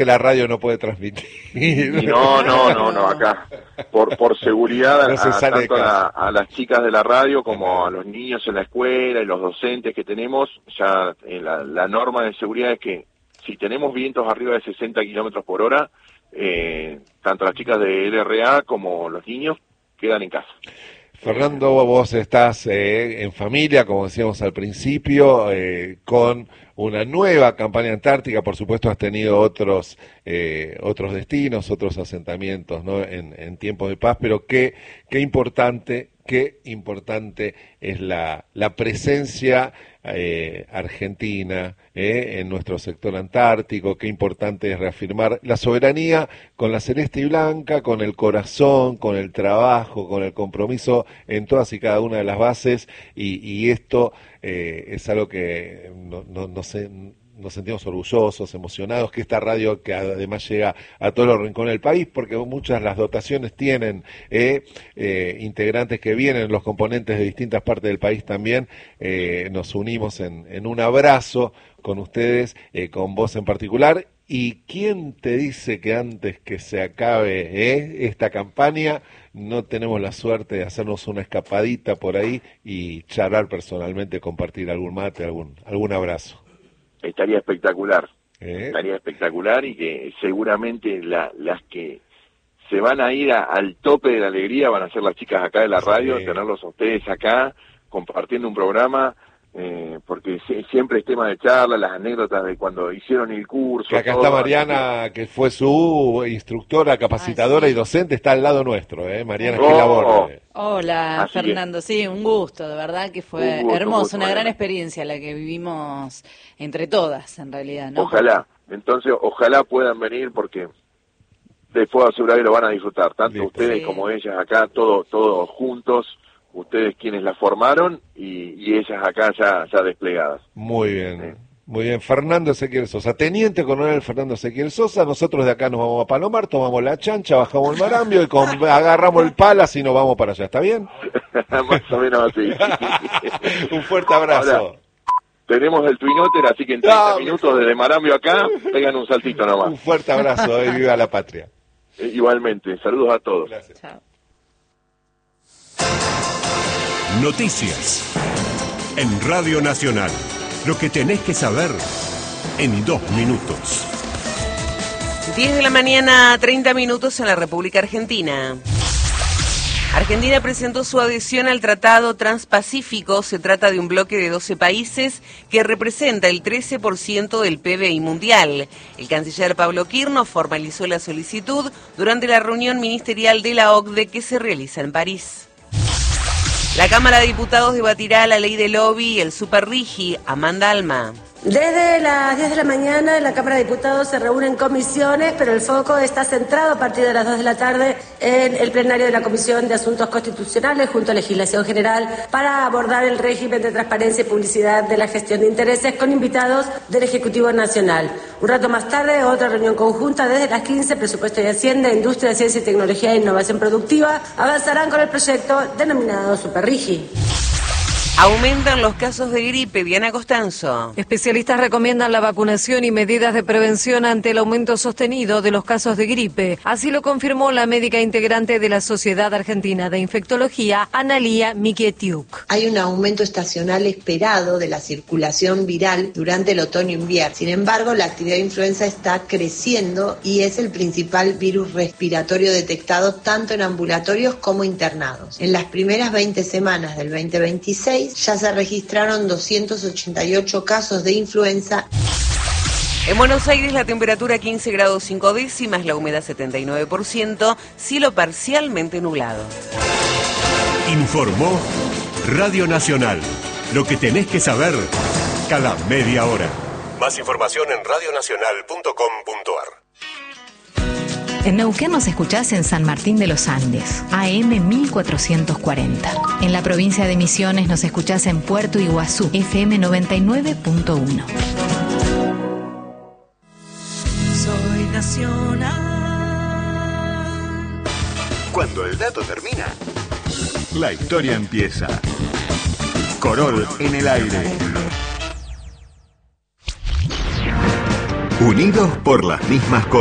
que la radio no puede transmitir. Y no, acá, por seguridad, no tanto a las chicas de la radio como a los niños en la escuela y los docentes que tenemos, ya la norma de seguridad es que si tenemos vientos arriba de 60 kilómetros por hora, tanto las chicas de LRA como los niños quedan en casa. Fernando, vos estás en familia, como decíamos al principio, con una nueva campaña antártica. Por supuesto has tenido otros destinos, otros asentamientos, ¿no? en tiempos de paz, pero qué importante es la presencia argentina en nuestro sector antártico. Qué importante es reafirmar la soberanía con la celeste y blanca, con el corazón, con el trabajo, con el compromiso en todas y cada una de las bases, y esto es algo que nos sentimos orgullosos, emocionados, que esta radio, que además llega a todos los rincones del país, porque muchas las dotaciones tienen integrantes que vienen, los componentes de distintas partes del país también, nos unimos en un abrazo con ustedes, con vos en particular. ¿Y quién te dice que antes que se acabe esta campaña no tenemos la suerte de hacernos una escapadita por ahí y charlar personalmente, compartir algún mate, algún abrazo? Estaría espectacular, y que seguramente las que se van a ir al tope de la alegría van a ser las chicas acá de la radio, tenerlos a ustedes acá, compartiendo un programa, porque siempre es tema de charla, las anécdotas de cuando hicieron el curso. Que acá está Mariana, que fue su instructora, capacitadora y docente, está al lado nuestro, Mariana Gilaborde. Hola, así Fernando, sí, un gusto, de verdad que fue hermoso, una gran experiencia la que vivimos entre todas, en realidad, ¿no? Ojalá puedan venir, porque les puedo asegurar que lo van a disfrutar, tanto ustedes como ellas acá, todos juntos, ustedes quienes la formaron y ellas acá ya desplegadas. Muy bien. Muy bien, Fernando Ezequiel Sosa, Teniente Coronel Fernando Ezequiel Sosa. Nosotros de acá nos vamos a Palomar, tomamos la chancha, bajamos el marambio y agarramos el palas y nos vamos para allá, ¿está bien? Más o menos así. Un fuerte abrazo. Ahora, tenemos el Twinotter, así que en 30 minutos desde Marambio acá, pegan un saltito nomás. Un fuerte abrazo, viva la patria. Igualmente, saludos a todos. Gracias. Chao. Noticias en Radio Nacional. Lo que tenés que saber en 2 minutos. 10 de la mañana, 30 minutos en la República Argentina. Argentina presentó su adhesión al Tratado Transpacífico. Se trata de un bloque de 12 países que representa el 13% del PBI mundial. El canciller Pablo Quirno formalizó la solicitud durante la reunión ministerial de la OCDE que se realiza en París. La Cámara de Diputados debatirá la ley del lobby y el superrigi. Amanda Alma. Desde las 10 de la mañana en la Cámara de Diputados se reúnen comisiones, pero el foco está centrado a partir de las 2 de la tarde en el plenario de la Comisión de Asuntos Constitucionales junto a Legislación General para abordar el régimen de transparencia y publicidad de la gestión de intereses con invitados del Ejecutivo Nacional. Un rato más tarde, otra reunión conjunta desde las 15, Presupuesto y Hacienda, Industria, Ciencia y Tecnología e Innovación Productiva, avanzarán con el proyecto denominado Superrigi. Aumentan los casos de gripe. Diana Costanzo. Especialistas recomiendan la vacunación y medidas de prevención ante el aumento sostenido de los casos de gripe. Así lo confirmó la médica integrante de la Sociedad Argentina de Infectología, Analía Mikietiuk. Hay un aumento estacional esperado de la circulación viral durante el otoño-invierno. Sin embargo, la actividad de influenza está creciendo y es el principal virus respiratorio detectado tanto en ambulatorios como internados. En las primeras 20 semanas del 2026, ya se registraron 288 casos de influenza. En Buenos Aires la temperatura 15 grados 5 décimas, la humedad 79%, cielo parcialmente nublado. Informó Radio Nacional. Lo que tenés que saber cada media hora. Más información en radionacional.com.ar. En Neuquén nos escuchás en San Martín de los Andes, AM 1440. En la provincia de Misiones nos escuchás en Puerto Iguazú, FM 99.1. Soy nacional. Cuando el dato termina, la historia empieza. Corol en el aire. Unidos por las mismas cosas.